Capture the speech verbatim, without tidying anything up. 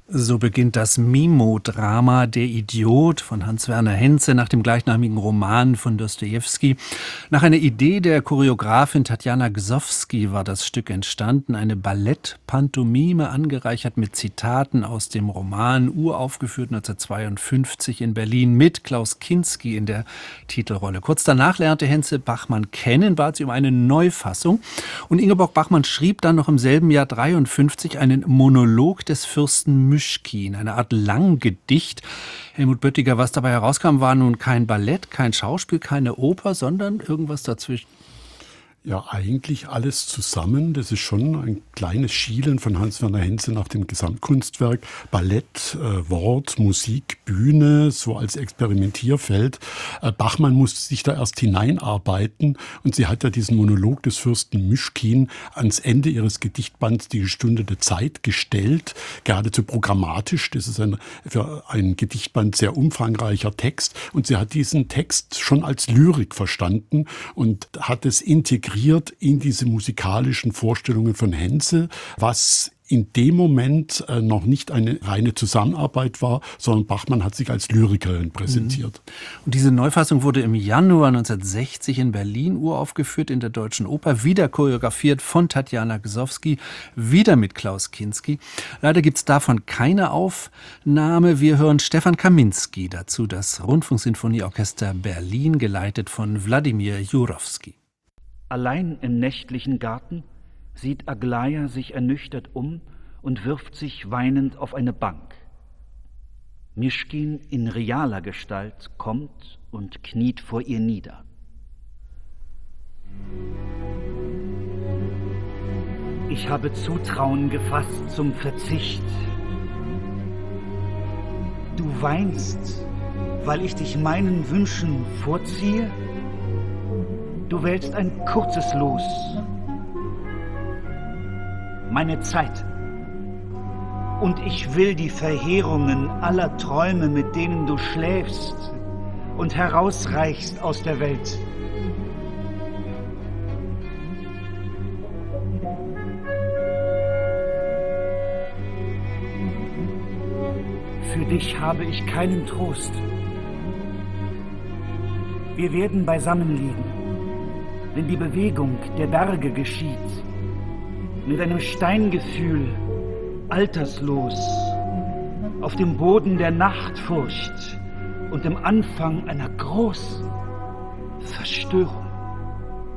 So beginnt das Mimo-Drama Der Idiot von Hans-Werner Henze nach dem gleichnamigen Roman von Dostojewski. Nach einer Idee der Choreografin Tatjana Gsovsky war das Stück entstanden. Eine Ballett-Pantomime, angereichert mit Zitaten aus dem Roman, uraufgeführt neunzehnhundertzweiundfünfzig in Berlin mit Klaus Kinski in der Titelrolle. Kurz danach lernte Henze Bachmann kennen, bat sie um eine Neufassung. Und Ingeborg Bachmann schrieb dann noch im selben Jahr dreiundfünfzig einen Monolog des Fürsten Myschkin, eine Art Langgedicht. Helmut Böttiger, was dabei herauskam, war nun kein Ballett, kein Schauspiel, keine Oper, sondern irgendwas dazwischen. Ja, eigentlich alles zusammen. Das ist schon ein kleines Schielen von Hans-Werner Henze nach dem Gesamtkunstwerk. Ballett, äh, Wort, Musik, Bühne, so als Experimentierfeld. Äh, Bachmann musste sich da erst hineinarbeiten und sie hat ja diesen Monolog des Fürsten Myschkin ans Ende ihres Gedichtbands Die gestundete Zeit gestellt. Geradezu programmatisch. Das ist ein, für einen Gedichtband sehr umfangreicher Text und sie hat diesen Text schon als Lyrik verstanden und hat es integriert in diese musikalischen Vorstellungen von Henze, was in dem Moment äh, noch nicht eine reine Zusammenarbeit war, sondern Bachmann hat sich als Lyrikerin präsentiert. Und diese Neufassung wurde im Januar neunzehnhundertsechzig in Berlin uraufgeführt in der Deutschen Oper, wieder choreografiert von Tatjana Gsovsky, wieder mit Klaus Kinski. Leider gibt es davon keine Aufnahme. Wir hören Stefan Kaminski dazu, das Rundfunksinfonieorchester Berlin, geleitet von Wladimir Jurowski. Allein im nächtlichen Garten sieht Aglaya sich ernüchtert um und wirft sich weinend auf eine Bank. Myschkin in realer Gestalt kommt und kniet vor ihr nieder. Ich habe Zutrauen gefasst zum Verzicht. Du weinst, weil ich dich meinen Wünschen vorziehe? Du wählst ein kurzes Los. Meine Zeit. Und ich will die Verheerungen aller Träume, mit denen du schläfst und herausreichst aus der Welt. Für dich habe ich keinen Trost. Wir werden beisammen liegen, wenn die Bewegung der Berge geschieht, mit einem Steingefühl, alterslos, auf dem Boden der Nachtfurcht und dem Anfang einer großen Verstörung.